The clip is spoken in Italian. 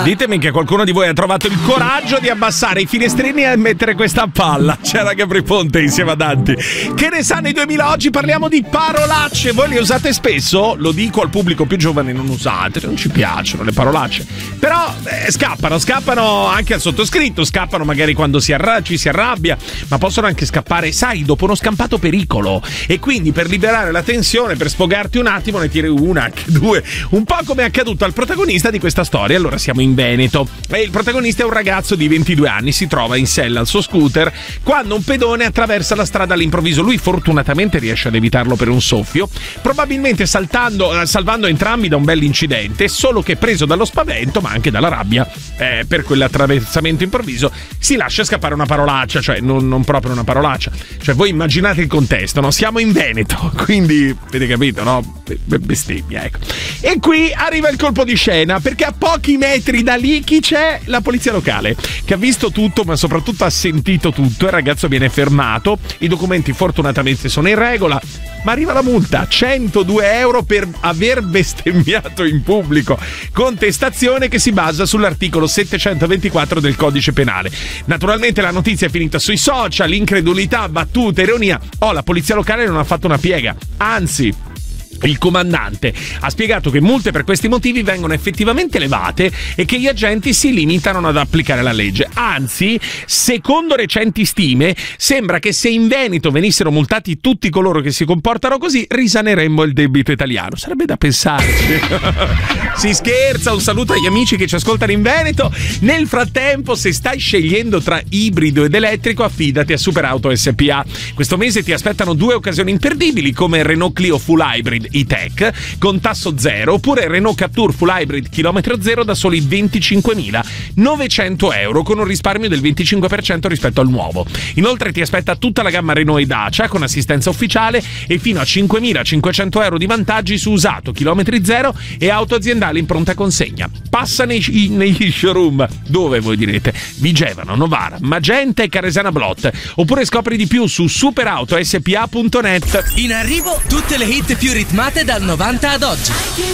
Ditemi che qualcuno di voi ha trovato il coraggio di abbassare i finestrini e mettere questa a palla. C'era Gabri Ponte insieme a Danti. Che ne sa nei 2000? Oggi parliamo di parolacce. Voi le usate spesso? Lo dico al pubblico più giovane: non usate, non ci piacciono le parolacce. Però scappano anche al sottoscritto, scappano magari quando ci si arrabbia, ma possono anche scappare, sai, dopo uno scampato pericolo. E quindi per liberare la tensione, per sfogarti un attimo, ne tiri una, anche due. Un po' come è accaduto al protagonista di questa storia. Allora, siamo in Veneto e il protagonista è un ragazzo di 22 anni, si trova in sella al suo scooter quando un pedone attraversa la strada all'improvviso. Lui fortunatamente riesce ad evitarlo per un soffio, probabilmente salvando entrambi da un bell'incidente, solo che preso dallo spavento ma anche dalla rabbia per quell'attraversamento improvviso si lascia scappare una parolaccia, cioè non proprio una parolaccia, cioè voi immaginate il contesto, no? Siamo in Veneto, quindi avete capito, no? Bestemmia, ecco. E qui arriva il colpo di scena, perché a pochi metri da lì chi c'è? La polizia locale, che ha visto tutto ma soprattutto ha sentito tutto. Il ragazzo viene fermato, i documenti fortunatamente sono in regola, ma arriva la multa, 102 euro per aver bestemmiato in pubblico, contestazione che si basa sull'articolo 724 del codice penale. Naturalmente la notizia è finita sui social, incredulità, battute, ironia. La polizia locale non ha fatto una piega, anzi il comandante ha spiegato che multe per questi motivi vengono effettivamente elevate e che gli agenti si limitano ad applicare la legge. Anzi, secondo recenti stime, sembra che se in Veneto venissero multati tutti coloro che si comportano così, risaneremmo il debito italiano. Sarebbe da pensarci. Si scherza, un saluto agli amici che ci ascoltano in Veneto. Nel frattempo, se stai scegliendo tra ibrido ed elettrico, affidati a Superauto SPA. Questo mese ti aspettano 2 occasioni imperdibili, come Renault Clio Full Hybrid E-Tech con tasso zero, oppure Renault Captur Full Hybrid chilometro zero da soli 25.900 euro con un risparmio del 25% rispetto al nuovo. Inoltre ti aspetta tutta la gamma Renault e Dacia con assistenza ufficiale e fino a 5.500 euro di vantaggi su usato, chilometri zero e auto aziendali in pronta consegna. Passa negli showroom, dove voi direte? Vigevano, Novara, Magenta e Caresana Blot, oppure scopri di più su superautospa.net. In arrivo tutte le hit più ritmate dal 90 ad oggi.